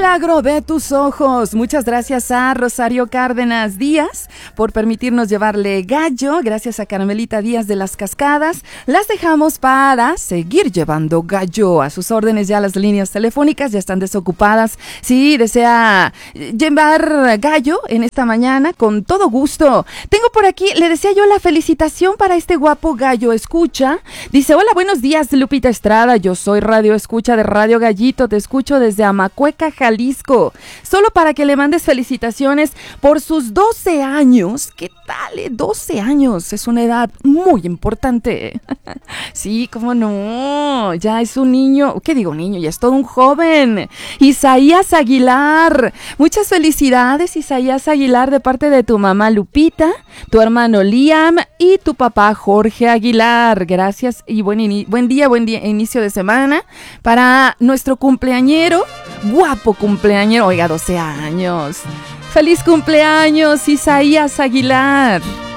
milagro de tus ojos. Muchas gracias a Rosario Cárdenas Díaz por permitirnos llevarle gallo. Gracias a Carmelita Díaz de las Cascadas. Las dejamos para seguir llevando gallo. A sus órdenes, ya las líneas telefónicas ya están desocupadas. Si desea llevar gallo en esta mañana, con todo gusto. Tengo por aquí, le decía yo, la felicitación para este guapo gallo escucha. Dice: hola, buenos días, Lupita Estrada. Yo soy radio escucha de Radio Gallito. Te escucho desde Amacueca, Jalisco. Solo para que le mandes felicitaciones por sus 12 años. ¿Qué tal? 12 años es una edad muy importante. Sí, cómo no. Ya es un niño. ¿Qué digo niño? Ya es todo un joven. Isaías Aguilar. Muchas felicidades, Isaías Aguilar, de parte de tu mamá Lupita, tu hermano Liam y tu papá Jorge Aguilar. Gracias y buen día, inicio de semana para nuestro cumpleañero. Guapo cumpleañero, oiga, 12 años. ¡Feliz cumpleaños, Isaías Aguilar!